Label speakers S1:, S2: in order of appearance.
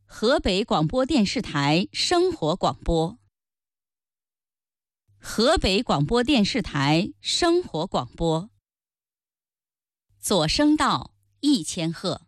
S1: 河北广播电视台生活广播。河北广播电视台生活广播。左声道1000赫。